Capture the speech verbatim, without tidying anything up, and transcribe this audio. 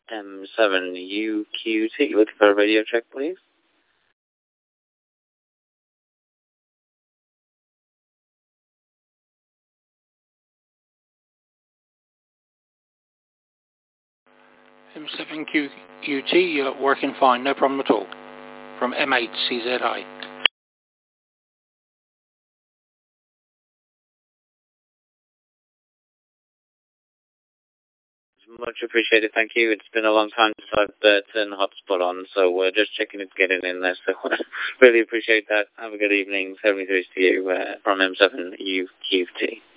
M seven U Q T, looking for a radio check, please. M seven Q T, you're working fine, no problem at all. From M eight C Z I. Much appreciated, thank you. It's been a long time since I've uh, turned the hotspot on, so we're just checking it's getting in there, so really appreciate that. Have a good evening. seventy-three to you uh, from M seven U Q T.